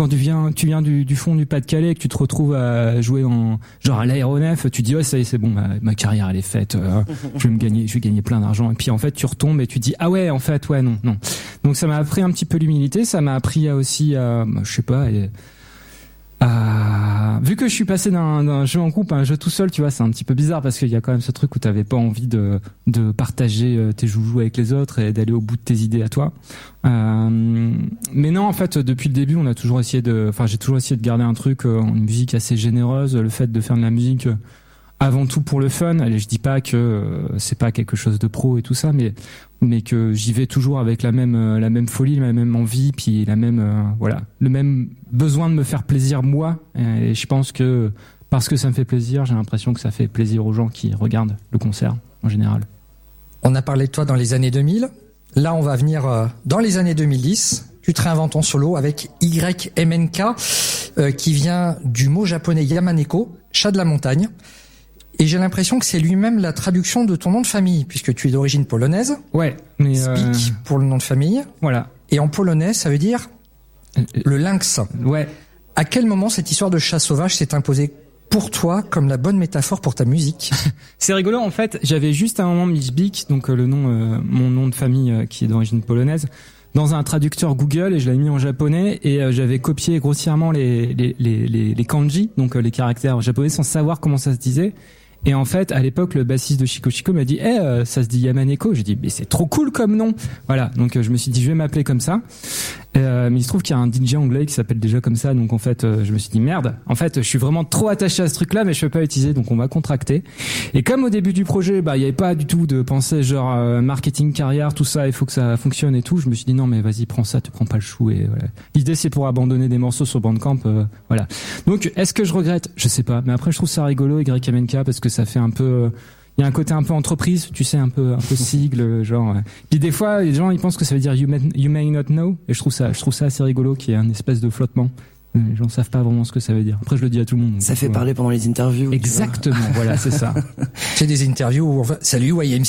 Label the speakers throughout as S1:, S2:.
S1: quand tu viens du fond du Pas-de-Calais et que tu te retrouves à jouer à l'aéronef, tu dis ouais, ça y est, c'est bon, ma carrière elle est faite, je vais gagner plein d'argent. Et puis en fait tu retombes et tu dis ah ouais, en fait ouais, non. Donc ça m'a appris un petit peu l'humilité, ça m'a appris aussi je sais pas, vu que je suis passé d'un jeu en groupe à un jeu tout seul, tu vois, c'est un petit peu bizarre parce qu'il y a quand même ce truc où t'avais pas envie de partager tes joujoux avec les autres et d'aller au bout de tes idées à toi. Mais non, en fait, depuis le début, j'ai toujours essayé de garder un truc, une musique assez généreuse, le fait de faire de la musique avant tout pour le fun. Allez, je dis pas que c'est pas quelque chose de pro et tout ça, mais que j'y vais toujours avec la même folie, la même envie, puis le même besoin de me faire plaisir moi. Et je pense que parce que ça me fait plaisir, j'ai l'impression que ça fait plaisir aux gens qui regardent le concert en général.
S2: On a parlé de toi dans les années 2000. Là, on va venir dans les années 2010. Tu te réinventes en solo avec YMNK, qui vient du mot japonais Yamaneko, chat de la montagne. Et j'ai l'impression que c'est lui-même la traduction de ton nom de famille, puisque tu es d'origine polonaise.
S1: Ouais, mais
S2: Speak pour le nom de famille.
S1: Voilà.
S2: Et en polonais, ça veut dire le lynx.
S1: Ouais.
S2: À quel moment cette histoire de chat sauvage s'est imposée pour toi comme la bonne métaphore pour ta musique?
S1: C'est rigolo, en fait, j'avais juste à un moment mis Speak, donc mon nom de famille qui est d'origine polonaise, dans un traducteur Google et je l'avais mis en japonais et j'avais copié grossièrement les kanji, donc les caractères japonais, sans savoir comment ça se disait. Et en fait, à l'époque, le bassiste de Chico Chico m'a dit ça se dit Yamaneko. J'ai dit mais c'est trop cool comme nom. Voilà, donc je me suis dit je vais m'appeler comme ça. Mais il se trouve qu'il y a un DJ anglais qui s'appelle déjà comme ça, donc en fait je me suis dit merde, en fait je suis vraiment trop attaché à ce truc là mais je peux pas l'utiliser, donc on va contracter. Et comme au début du projet il y avait pas du tout de pensée genre marketing, carrière, tout ça, il faut que ça fonctionne et tout, je me suis dit non mais vas-y prends ça, tu prends pas le chou. Et voilà. L'idée c'est pour abandonner des morceaux sur Bandcamp, voilà. Donc est-ce que je regrette? Je sais pas, mais après je trouve ça rigolo YMNK parce que ça fait un peu il y a un côté un peu entreprise, tu sais, un peu sigle, genre. Puis des fois, les gens ils pensent que ça veut dire you may not know, et je trouve ça assez rigolo qu'il y ait un espèce de flottement. Les gens savent pas vraiment ce que ça veut dire. Après, je le dis à tout le monde.
S3: Ça fait parler pendant les interviews.
S1: Exactement, voilà, c'est ça.
S2: C'est des interviews où salut YMCA.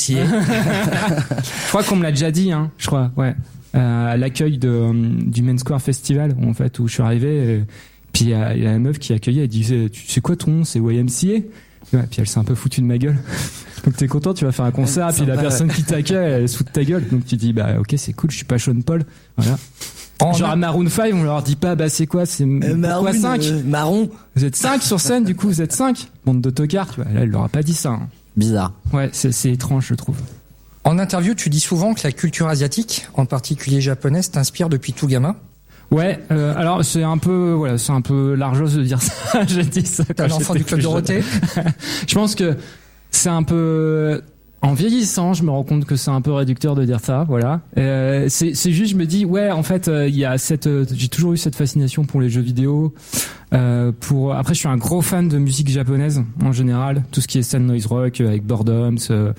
S1: Je crois qu'on me l'a déjà dit, hein. Je crois, ouais. À l'accueil du Main Square Festival, en fait, où je suis arrivé. Puis il y a la meuf qui accueillait, elle disait, tu sais quoi ton nom, c'est YMCA? Ouais, puis elle s'est un peu foutue de ma gueule. Donc t'es content, tu vas faire un concert, puis la personne qui t'accueille, elle se fout de ta gueule. Donc tu dis, bah ok, c'est cool, je suis pas Sean Paul. Voilà. Genre à Maroon 5, on leur dit pas, bah c'est quoi, c'est pourquoi 5
S3: marron.
S1: Vous êtes 5 sur scène, du coup vous êtes 5. Bande de tocards, tu vois. Là, elle leur a pas dit ça. Hein.
S3: Bizarre.
S1: Ouais, c'est étrange, je trouve.
S2: En interview, tu dis souvent que la culture asiatique, en particulier japonaise, t'inspire depuis tout gamin.
S1: Ouais, alors c'est un peu largeuse de dire ça. J'ai dit ça.
S2: T'es un enfant du Club Dorothée.
S1: Je pense que c'est un peu en vieillissant, je me rends compte que c'est un peu réducteur de dire ça, voilà. C'est juste, je me dis, ouais, en fait, il y a j'ai toujours eu cette fascination pour les jeux vidéo. Après, je suis un gros fan de musique japonaise en général, tout ce qui est scène noise rock avec Boredoms.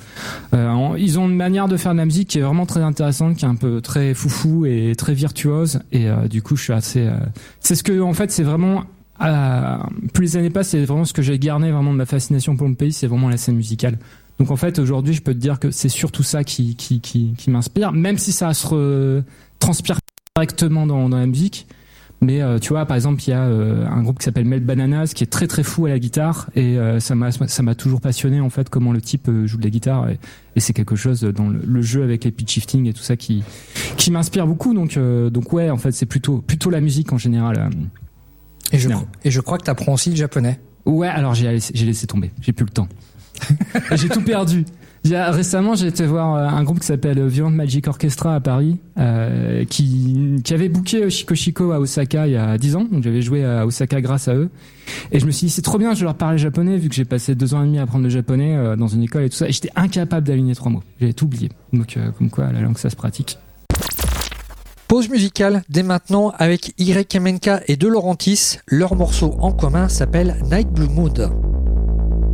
S1: Ils ont une manière de faire de la musique qui est vraiment très intéressante, qui est un peu très foufou et très virtuose. Et du coup, je suis assez. C'est ce que, en fait, c'est vraiment. Plus les années passent, c'est vraiment ce que j'ai gardé vraiment de ma fascination pour le pays, c'est vraiment la scène musicale. Donc en fait aujourd'hui je peux te dire que c'est surtout ça qui m'inspire, même si ça se transpire directement dans la musique. Mais tu vois, par exemple il y a un groupe qui s'appelle Melt Bananas qui est très très fou à la guitare et ça m'a toujours passionné en fait comment le type joue de la guitare et c'est quelque chose dans le jeu avec les pitch shifting et tout ça qui m'inspire beaucoup. Donc ouais, en fait c'est plutôt la musique en général.
S2: Et je crois que t'apprends aussi le japonais. Ouais,
S1: alors j'ai laissé tomber, j'ai plus le temps. J'ai tout perdu. Récemment, j'ai été voir un groupe qui s'appelle Violent Magic Orchestra à Paris, qui avait booké Chico Chico à Osaka il y a 10 ans. Donc j'avais joué à Osaka grâce à eux. Et je me suis dit, c'est trop bien, je vais leur parler japonais, vu que j'ai passé 2 ans et demi à apprendre le japonais dans une école et tout ça. Et j'étais incapable d'aligner 3 mots. J'avais tout oublié. Donc comme quoi, la langue, ça se pratique.
S2: Pause musicale dès maintenant avec YMNK et De Laurentiis. Leur morceau en commun s'appelle Night Blue Mood.